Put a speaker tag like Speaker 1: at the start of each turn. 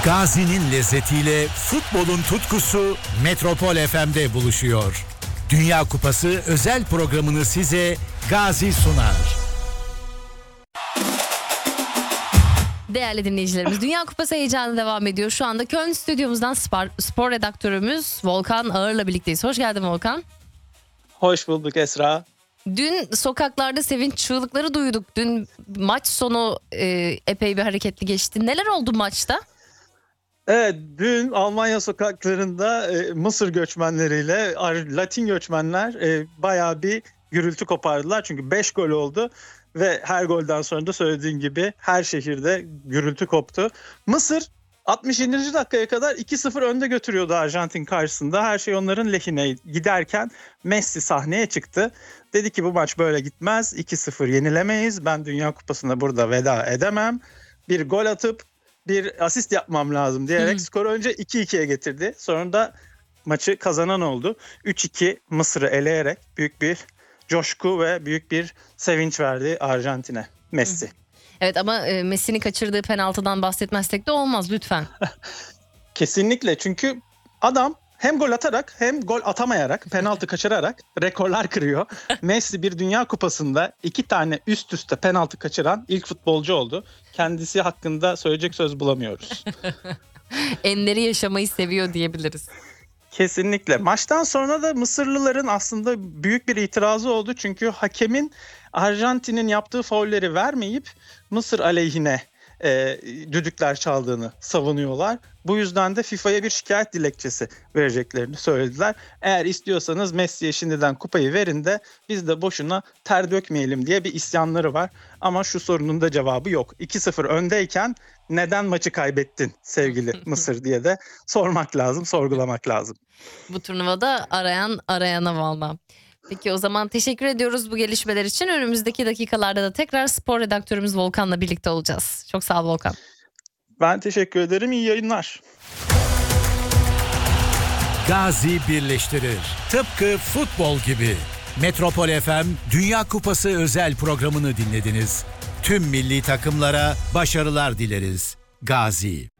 Speaker 1: Gazi'nin lezzetiyle futbolun tutkusu Metropol FM'de buluşuyor. Dünya Kupası özel programını size Gazi sunar.
Speaker 2: Değerli dinleyicilerimiz, Dünya Kupası heyecanı devam ediyor. Şu anda Köln stüdyomuzdan spor redaktörümüz Volkan Ağır'la birlikteyiz. Hoş geldin Volkan.
Speaker 3: Hoş bulduk Esra.
Speaker 2: Dün sokaklarda sevinç çığlıkları duyduk. Dün maç sonu epey bir hareketli geçti. Neler oldu maçta?
Speaker 3: Evet, dün Almanya sokaklarında Mısır göçmenleriyle Latin göçmenler bayağı bir gürültü kopardılar. Çünkü 5 gol oldu ve her golden sonra da söylediğin gibi her şehirde gürültü koptu. Mısır 67. dakikaya kadar 2-0 önde götürüyordu Arjantin karşısında. Her şey onların lehine giderken Messi sahneye çıktı. Dedi ki bu maç böyle gitmez, 2-0 yenilemeyiz. Ben Dünya Kupası'nda burada veda edemem. Bir gol atıp bir asist yapmam lazım diyerek skoru önce 2-2'ye getirdi. Sonra da maçı kazanan oldu. 3-2 Mısır'ı eleyerek büyük bir coşku ve büyük bir sevinç verdi Arjantin'e Messi.
Speaker 2: Evet, ama Messi'nin kaçırdığı penaltıdan bahsetmezsek de olmaz lütfen.
Speaker 3: Kesinlikle, çünkü adam hem gol atarak hem gol atamayarak, penaltı kaçırarak rekorlar kırıyor. Messi bir Dünya Kupası'nda 2 tane üst üste penaltı kaçıran ilk futbolcu oldu. Kendisi hakkında söyleyecek söz bulamıyoruz.
Speaker 2: Enleri yaşamayı seviyor diyebiliriz.
Speaker 3: Kesinlikle. Maçtan sonra da Mısırlıların aslında büyük bir itirazı oldu. Çünkü hakemin Arjantin'in yaptığı faulleri vermeyip Mısır aleyhine düdükler çaldığını savunuyorlar. Bu yüzden de FIFA'ya bir şikayet dilekçesi vereceklerini söylediler. Eğer istiyorsanız Messi'ye şimdiden kupayı verin de biz de boşuna ter dökmeyelim diye bir isyanları var. Ama şu sorunun da cevabı yok. 2-0 öndeyken neden maçı kaybettin sevgili Mısır diye de sormak lazım, sorgulamak lazım.
Speaker 2: Bu turnuvada arayan arayana valla. Peki o zaman teşekkür ediyoruz bu gelişmeler için. Önümüzdeki dakikalarda da tekrar spor redaktörümüz Volkan'la birlikte olacağız. Çok sağ ol Volkan.
Speaker 3: Ben teşekkür ederim. İyi yayınlar.
Speaker 1: Gazi birleştirir. Tıpkı futbol gibi. Metropol FM Dünya Kupası özel programını dinlediniz. Tüm milli takımlara başarılar dileriz. Gazi.